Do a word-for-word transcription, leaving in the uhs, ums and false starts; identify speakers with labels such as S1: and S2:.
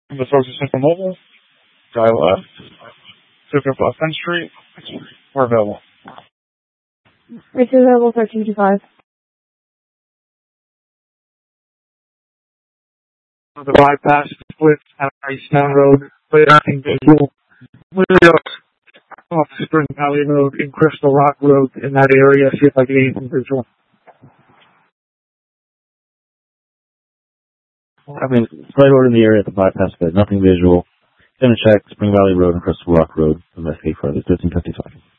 S1: The folks at Central Mobile, dial left, pick up off Penn Street, we're available.
S2: It's available thirteen to five.
S1: The bypass split at Iceman Road, but everything visual. Literally off Spring Valley Road and Crystal Rock Road in that area, see if I get anything visual.
S3: I mean, it's right over in the area at the bypass, but nothing visual. Gonna check Spring Valley Road and Crystal Rock Road. Investigate further. thirteen fifty-five.